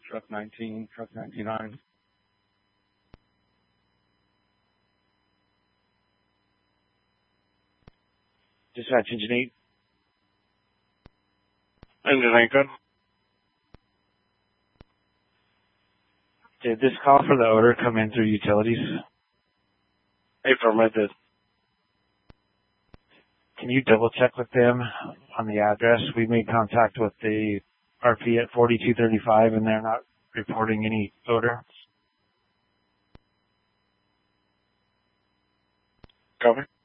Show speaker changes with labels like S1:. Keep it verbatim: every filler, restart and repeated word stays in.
S1: truck nineteen, truck ninety-nine.
S2: Dispatch engine eight.
S1: Engine eight, good.
S2: Did this call for the odor come in through utilities?
S1: Affirm, I did.
S2: Can you double check with them on the address? We made contact with the R P at forty-two thirty-five and they're not reporting any odor.
S1: Copy.